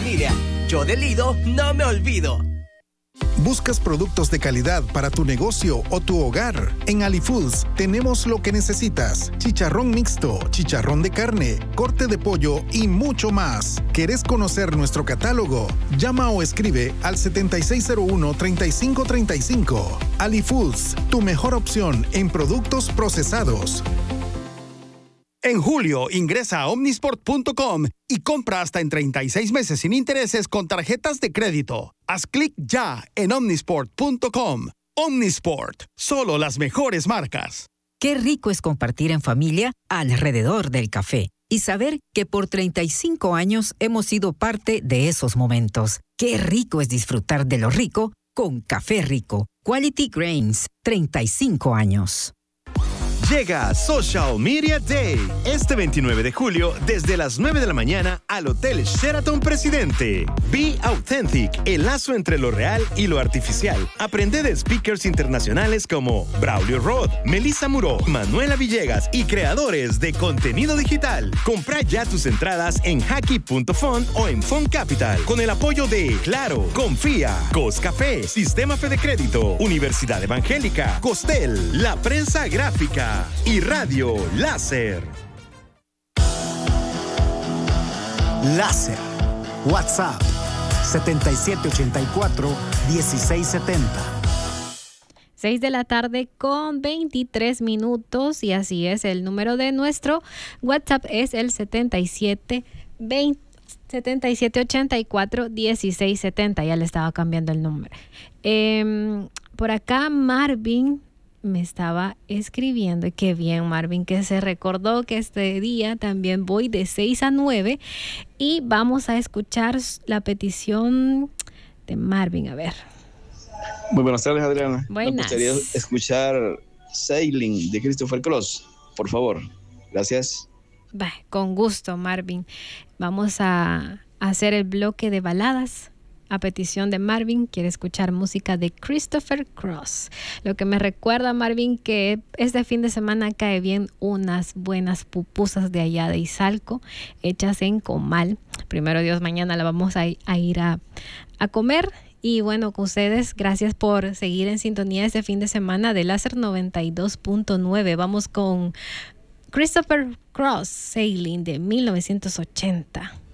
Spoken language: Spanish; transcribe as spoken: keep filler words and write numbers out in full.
familia. Yo de Lido no me olvido. ¿Buscas productos de calidad para tu negocio o tu hogar? En AliFoods tenemos lo que necesitas. Chicharrón mixto, chicharrón de carne, corte de pollo y mucho más. ¿Querés conocer nuestro catálogo? Llama o escribe al siete seis cero uno, tres cinco tres cinco. AliFoods, tu mejor opción en productos procesados. En julio, ingresa a omnisport punto com y compra hasta en treinta y seis meses sin intereses con tarjetas de crédito. Haz clic ya en omnisport punto com. Omnisport, solo las mejores marcas. Qué rico es compartir en familia alrededor del café y saber que por treinta y cinco años hemos sido parte de esos momentos. Qué rico es disfrutar de lo rico con Café Rico. Quality Grains, treinta y cinco años. Llega Social Media Day este veintinueve de julio desde las nueve de la mañana al Hotel Sheraton Presidente. Be Authentic, el lazo entre lo real y lo artificial. Aprende de speakers internacionales como Braulio Roth, Melissa Muró, Manuela Villegas y creadores de contenido digital. Compra ya tus entradas en hacky punto fun o en Fun Capital con el apoyo de Claro, Confía, Cos Café, Sistema Fede Crédito, Universidad Evangélica, Costel, La Prensa Gráfica y Radio Láser. Láser. WhatsApp setenta y siete ochenta y cuatro, dieciséis setenta. seis de la tarde con veintitrés minutos y así es el número de nuestro WhatsApp es el setenta y siete ochenta y cuatro, dieciséis setenta. Ya le estaba cambiando el nombre. Eh, por acá Marvin me estaba escribiendo, y qué bien Marvin que se recordó que este día también voy de seis a nueve y vamos a escuchar la petición de Marvin. A ver. Muy buenas tardes, Adriana. Buenas. Me gustaría escuchar Sailing de Christopher Cross, por favor. Gracias. Bah, con gusto, Marvin. Vamos a hacer el bloque de baladas. A petición de Marvin, quiere escuchar música de Christopher Cross. Lo que me recuerda, Marvin, que este fin de semana cae bien unas buenas pupusas de allá de Izalco, hechas en comal. Primero Dios, mañana la vamos a, a ir a, a comer. Y bueno, con ustedes, gracias por seguir en sintonía este fin de semana de Láser noventa y dos punto nueve. Vamos con Christopher Cross, Sailing de mil novecientos ochenta.